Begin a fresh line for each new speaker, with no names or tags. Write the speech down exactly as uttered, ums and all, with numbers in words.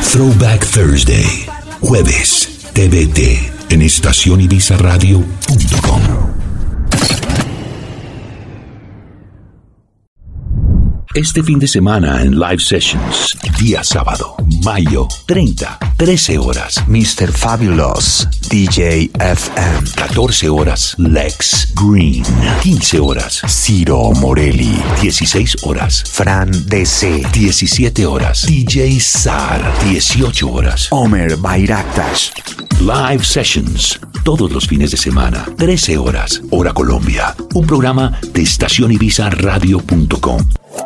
Throwback Thursday, jueves, T V T, en estación ibiza radio punto com. Este fin de semana en Live Sessions, día sábado, mayo treinta, trece horas,
mister Fabulous, D J F M.
catorce horas, Lex Green. quince horas,
Ciro Morelli.
dieciséis horas,
Fran D C.
diecisiete horas, D J Sar. dieciocho horas,
Omer Bayraktas.
Live Sessions, todos los fines de semana, trece horas, hora Colombia. Un programa de estación ibiza radio punto com.